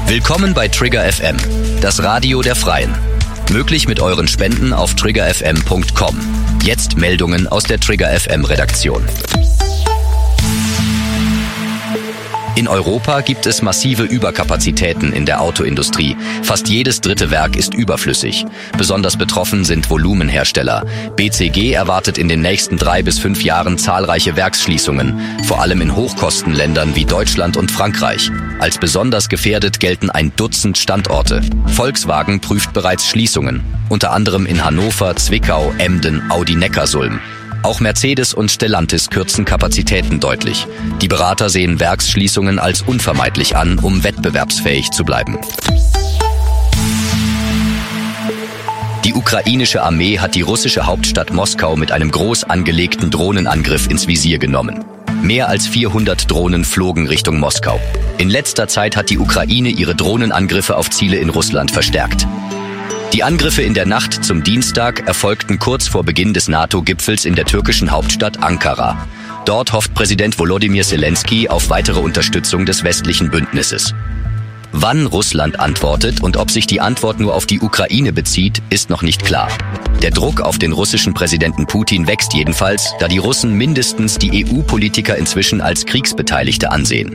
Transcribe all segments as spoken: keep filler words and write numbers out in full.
Willkommen bei Trigger F M, das Radio der Freien. Möglich mit euren Spenden auf trigger f m punkt com. Jetzt Meldungen aus der Trigger F M Redaktion. In Europa gibt es massive Überkapazitäten in der Autoindustrie. Fast jedes dritte Werk ist überflüssig. Besonders betroffen sind Volumenhersteller. B C G erwartet in den nächsten drei bis fünf Jahren zahlreiche Werksschließungen, vor allem in Hochkostenländern wie Deutschland und Frankreich. Als besonders gefährdet gelten ein Dutzend Standorte. Volkswagen prüft bereits Schließungen, unter anderem in Hannover, Zwickau, Emden, Audi-Neckarsulm. Auch Mercedes und Stellantis kürzen Kapazitäten deutlich. Die Berater sehen Werksschließungen als unvermeidlich an, um wettbewerbsfähig zu bleiben. Die ukrainische Armee hat die russische Hauptstadt Moskau mit einem groß angelegten Drohnenangriff ins Visier genommen. Mehr als vierhundert Drohnen flogen Richtung Moskau. In letzter Zeit hat die Ukraine ihre Drohnenangriffe auf Ziele in Russland verstärkt. Die Angriffe in der Nacht zum Dienstag erfolgten kurz vor Beginn des NATO-Gipfels in der türkischen Hauptstadt Ankara. Dort hofft Präsident Volodymyr Zelensky auf weitere Unterstützung des westlichen Bündnisses. Wann Russland antwortet und ob sich die Antwort nur auf die Ukraine bezieht, ist noch nicht klar. Der Druck auf den russischen Präsidenten Putin wächst jedenfalls, da die Russen mindestens die E U-Politiker inzwischen als Kriegsbeteiligte ansehen.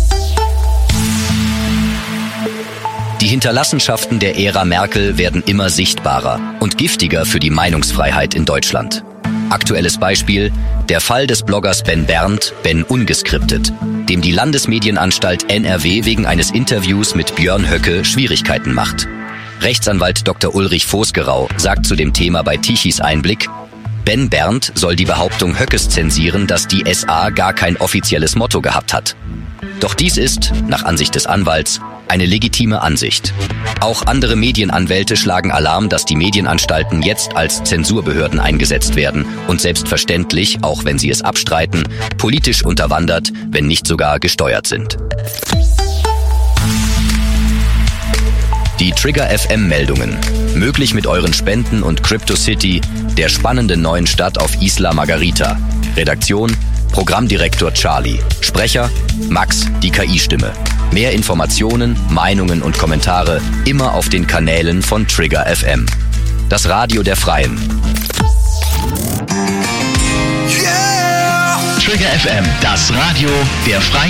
Die Hinterlassenschaften der Ära Merkel werden immer sichtbarer und giftiger für die Meinungsfreiheit in Deutschland. Aktuelles Beispiel: der Fall des Bloggers Ben Berndt, Ben Ungeskriptet, dem die Landesmedienanstalt N R W wegen eines Interviews mit Björn Höcke Schwierigkeiten macht. Rechtsanwalt Doktor Ulrich Vosgerau sagt zu dem Thema bei Tichys Einblick: Ben Berndt soll die Behauptung Höckes zensieren, dass die S A gar kein offizielles Motto gehabt hat. Doch dies ist, nach Ansicht des Anwalts, eine legitime Ansicht. Auch andere Medienanwälte schlagen Alarm, dass die Medienanstalten jetzt als Zensurbehörden eingesetzt werden und selbstverständlich, auch wenn sie es abstreiten, politisch unterwandert, wenn nicht sogar gesteuert sind. Die Trigger F M-Meldungen. Möglich mit euren Spenden und CryptoCity, der spannenden neuen Stadt auf Isla Margarita. Redaktion: Programmdirektor Charlie. Sprecher: Max, die K I-Stimme. Mehr Informationen, Meinungen und Kommentare immer auf den Kanälen von Trigger F M. Das Radio der Freien. Yeah! Trigger F M, das Radio der Freien.